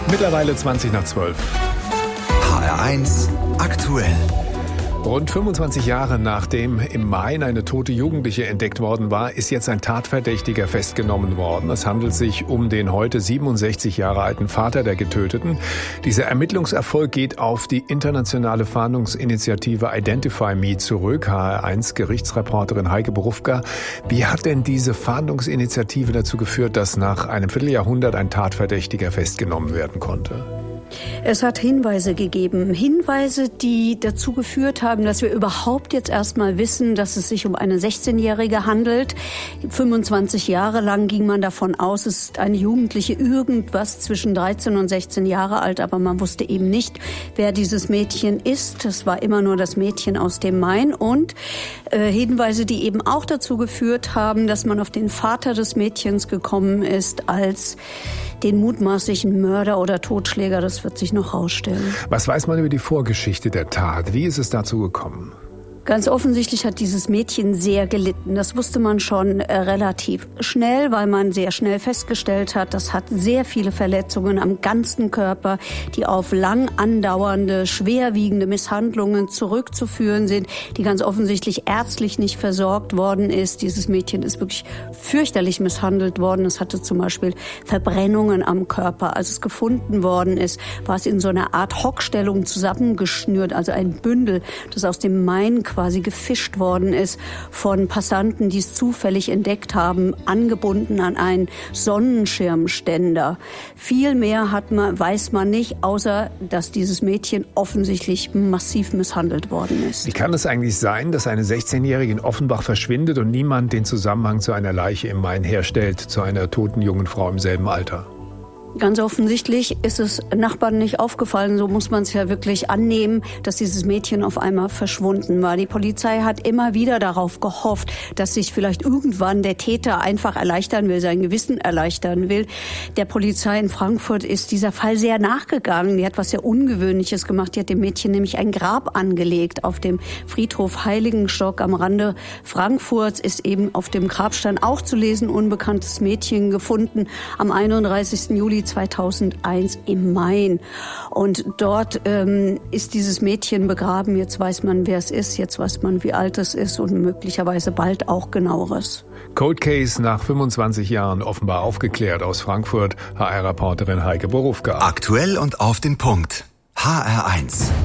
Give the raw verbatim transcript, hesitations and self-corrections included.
Mittlerweile zwanzig nach zwölf. H R eins aktuell. Rund fünfundzwanzig Jahre nachdem im Main eine tote Jugendliche entdeckt worden war, ist jetzt ein Tatverdächtiger festgenommen worden. Es handelt sich um den heute siebenundsechzig Jahre alten Vater der Getöteten. Dieser Ermittlungserfolg geht auf die internationale Fahndungsinitiative Identify Me zurück. H R eins Gerichtsreporterin Heike Borufka. Wie hat denn diese Fahndungsinitiative dazu geführt, dass nach einem Vierteljahrhundert ein Tatverdächtiger festgenommen werden konnte? Es hat Hinweise gegeben. Hinweise, die dazu geführt haben, dass wir überhaupt jetzt erstmal wissen, dass es sich um eine sechzehnjährige handelt. fünfundzwanzig Jahre lang ging man davon aus, es ist eine Jugendliche, irgendwas zwischen dreizehn und sechzehn Jahre alt, aber man wusste eben nicht, wer dieses Mädchen ist. Es war immer nur das Mädchen aus dem Main und äh, Hinweise, die eben auch dazu geführt haben, dass man auf den Vater des Mädchens gekommen ist als den mutmaßlichen Mörder oder Totschläger. Das wird sich noch rausstellen. Was weiß man über die Vorgeschichte der Tat? Wie ist es dazu gekommen? Ganz offensichtlich hat dieses Mädchen sehr gelitten. Das wusste man schon äh, relativ schnell, weil man sehr schnell festgestellt hat, das hat sehr viele Verletzungen am ganzen Körper, die auf lang andauernde, schwerwiegende Misshandlungen zurückzuführen sind, die ganz offensichtlich ärztlich nicht versorgt worden ist. Dieses Mädchen ist wirklich fürchterlich misshandelt worden. Es hatte zum Beispiel Verbrennungen am Körper. Als es gefunden worden ist, war es in so einer Art Hockstellung zusammengeschnürt, also ein Bündel, das aus dem Main quasi gefischt worden ist von Passanten, die es zufällig entdeckt haben, angebunden an einen Sonnenschirmständer. Viel mehr hat man, weiß man nicht, außer dass dieses Mädchen offensichtlich massiv misshandelt worden ist. Wie kann es eigentlich sein, dass eine sechzehnjährige in Offenbach verschwindet und niemand den Zusammenhang zu einer Leiche im Main herstellt, zu einer toten jungen Frau im selben Alter? Ganz offensichtlich ist es Nachbarn nicht aufgefallen, so muss man es ja wirklich annehmen, dass dieses Mädchen auf einmal verschwunden war. Die Polizei hat immer wieder darauf gehofft, dass sich vielleicht irgendwann der Täter einfach erleichtern will, sein Gewissen erleichtern will. Der Polizei in Frankfurt ist dieser Fall sehr nachgegangen. Die hat was sehr Ungewöhnliches gemacht. Die hat dem Mädchen nämlich ein Grab angelegt. Auf dem Friedhof Heiligenstock am Rande Frankfurts ist eben auf dem Grabstein auch zu lesen, unbekanntes Mädchen gefunden am einunddreißigsten Juli zweitausendeins im Main. Und dort ähm, ist dieses Mädchen begraben. Jetzt weiß man, wer es ist. Jetzt weiß man, wie alt es ist und möglicherweise bald auch genaueres. Cold Case nach fünfundzwanzig Jahren offenbar aufgeklärt aus Frankfurt. H R-Reporterin Heike Borufka. Aktuell und auf den Punkt. H R eins.